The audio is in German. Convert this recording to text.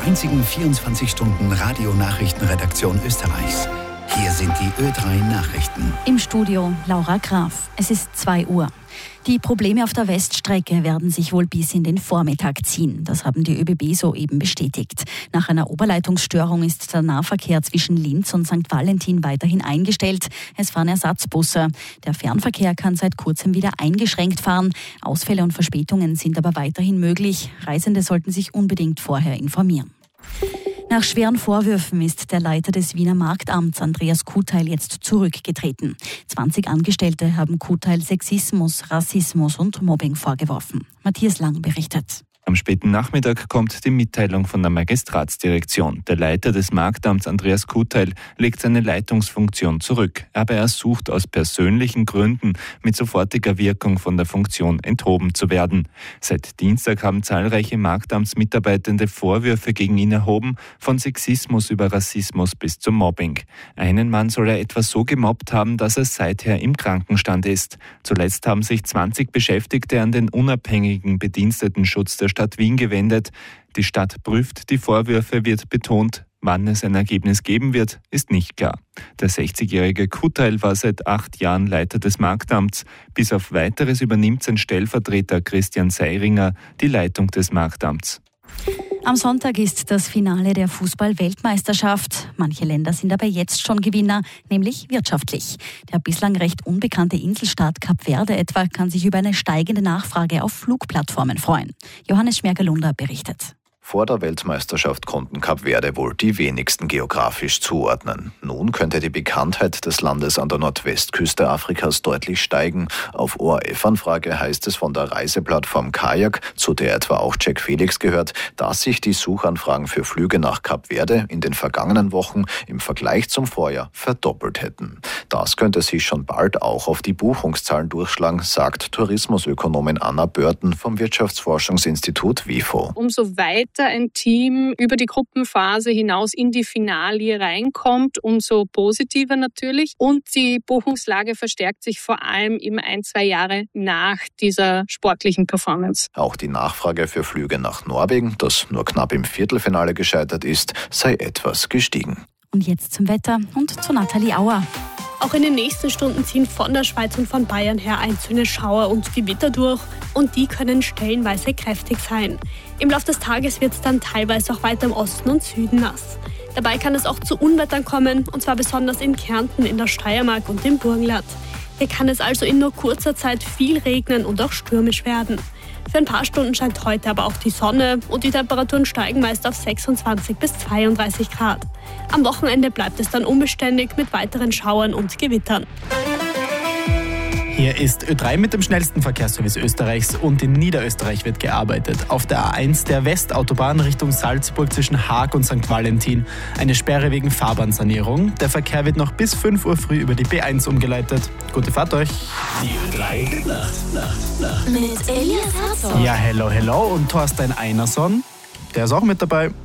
der einzigen 24-Stunden-Radio-Nachrichtenredaktion Österreichs. Hier sind die Ö3 Nachrichten. Im Studio Laura Graf. Es ist 2 Uhr. Die Probleme auf der Weststrecke werden sich wohl bis in den Vormittag ziehen. Das haben die ÖBB soeben bestätigt. Nach einer Oberleitungsstörung ist der Nahverkehr zwischen Linz und St. Valentin weiterhin eingestellt. Es fahren Ersatzbusse. Der Fernverkehr kann seit kurzem wieder eingeschränkt fahren. Ausfälle und Verspätungen sind aber weiterhin möglich. Reisende sollten sich unbedingt vorher informieren. Nach schweren Vorwürfen ist der Leiter des Wiener Marktamts, Andreas Kuteil, jetzt zurückgetreten. 20 Angestellte haben Kuteil Sexismus, Rassismus und Mobbing vorgeworfen. Matthias Lang berichtet. Am späten Nachmittag kommt die Mitteilung von der Magistratsdirektion. Der Leiter des Marktamts, Andreas Kuteil, legt seine Leitungsfunktion zurück. Aber er sucht aus persönlichen Gründen mit sofortiger Wirkung von der Funktion enthoben zu werden. Seit Dienstag haben zahlreiche Marktamtsmitarbeitende Vorwürfe gegen ihn erhoben, von Sexismus über Rassismus bis zum Mobbing. Einen Mann soll er etwa so gemobbt haben, dass er seither im Krankenstand ist. Zuletzt haben sich 20 Beschäftigte an den unabhängigen Bedienstetenschutz der Stadt Wien gewendet. Die Stadt prüft die Vorwürfe, wird betont. Wann es ein Ergebnis geben wird, ist nicht klar. Der 60-jährige Kuteil war seit 8 Jahren Leiter des Marktamts. Bis auf Weiteres übernimmt sein Stellvertreter Christian Seiringer die Leitung des Marktamts. Am Sonntag ist das Finale der Fußball-Weltmeisterschaft. Manche Länder sind aber jetzt schon Gewinner, nämlich wirtschaftlich. Der bislang recht unbekannte Inselstaat Kap Verde etwa kann sich über eine steigende Nachfrage auf Flugplattformen freuen. Johannes Schmerger-Lunder berichtet. Vor der Weltmeisterschaft konnten Kap Verde wohl die wenigsten geografisch zuordnen. Nun könnte die Bekanntheit des Landes an der Nordwestküste Afrikas deutlich steigen. Auf ORF-Anfrage heißt es von der Reiseplattform Kajak, zu der etwa auch Jack Felix gehört, dass sich die Suchanfragen für Flüge nach Kap Verde in den vergangenen Wochen im Vergleich zum Vorjahr verdoppelt hätten. Das könnte sich schon bald auch auf die Buchungszahlen durchschlagen, sagt Tourismusökonomin Anna Börten vom Wirtschaftsforschungsinstitut WIFO. Umso weiter ein Team über die Gruppenphase hinaus in die Finalie reinkommt, umso positiver natürlich. Und die Buchungslage verstärkt sich vor allem eben 1-2 Jahre nach dieser sportlichen Performance. Auch die Nachfrage für Flüge nach Norwegen, das nur knapp im Viertelfinale gescheitert ist, sei etwas gestiegen. Und jetzt zum Wetter und zu Nathalie Auer. Auch in den nächsten Stunden ziehen von der Schweiz und von Bayern her einzelne Schauer und Gewitter durch und die können stellenweise kräftig sein. Im Laufe des Tages wird es dann teilweise auch weiter im Osten und Süden nass. Dabei kann es auch zu Unwettern kommen, und zwar besonders in Kärnten, in der Steiermark und im Burgenland. Hier kann es also in nur kurzer Zeit viel regnen und auch stürmisch werden. Für ein paar Stunden scheint heute aber auch die Sonne und die Temperaturen steigen meist auf 26 bis 32 Grad. Am Wochenende bleibt es dann unbeständig mit weiteren Schauern und Gewittern. Hier ist Ö3 mit dem schnellsten Verkehrsservice Österreichs und in Niederösterreich wird gearbeitet. Auf der A1 der Westautobahn Richtung Salzburg zwischen Haag und St. Valentin eine Sperre wegen Fahrbahnsanierung. Der Verkehr wird noch bis 5 Uhr früh über die B1 umgeleitet. Gute Fahrt euch! Die Ö3 Nacht. Mit Elias Hatzor. Ja, hello und Thorstein Einerson, der ist auch mit dabei.